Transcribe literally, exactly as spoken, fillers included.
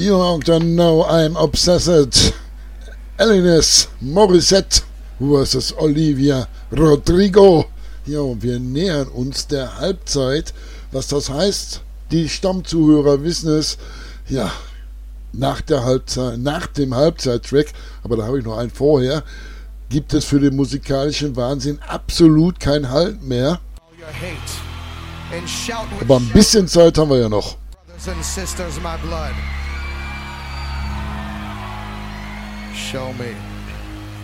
You don't know I'm obsessed. Alanis Morissette versus Olivia Rodrigo. Ja, und wir nähern uns der Halbzeit. Was das heißt, die Stammzuhörer wissen es. Ja, nach der Halbzeit, nach dem Halbzeittrack, aber da habe ich noch einen vorher, gibt es für den musikalischen Wahnsinn absolut kein Halt mehr. Aber ein bisschen Zeit haben wir ja noch. Show me.